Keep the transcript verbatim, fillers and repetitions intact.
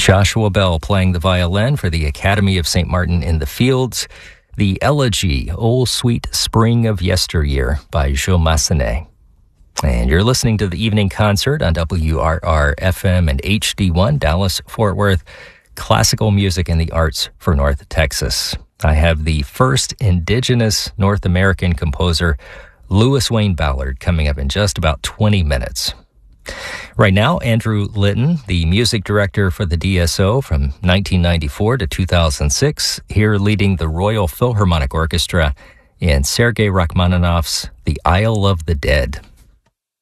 Joshua Bell playing the violin for the Academy of Saint Martin in the Fields. The Elegy, O Sweet Spring of Yesteryear by Joe Massenet. And you're listening to the evening concert on W R R F M and H D one, Dallas, Fort Worth, classical music and the arts for North Texas. I have the first indigenous North American composer, Louis Wayne Ballard, coming up in just about twenty minutes. Right now, Andrew Litton, the music director for the D S O from nineteen ninety-four to two thousand six, here leading the Royal Philharmonic Orchestra in Sergei Rachmaninoff's The Isle of the Dead.